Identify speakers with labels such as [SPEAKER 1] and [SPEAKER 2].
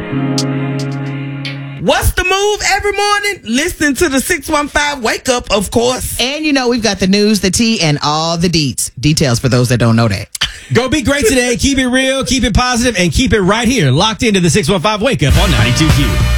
[SPEAKER 1] What's the move every morning? Listen to the 615 Wake Up, of course.
[SPEAKER 2] And we've got the news, the tea, and all the deets. Details for those that don't know that.
[SPEAKER 3] Go be great today. Keep it real, keep it positive, and keep it right here. Locked into the 615 Wake Up on 92Q.